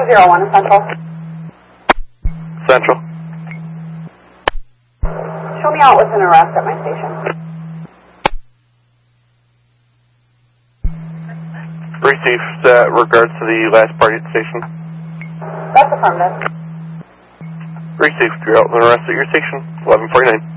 201 Central. Central. Show me out with an arrest at my station. Received regards to the last party at the station. That's affirmative. Received. You're out on arrest at your station. 1149.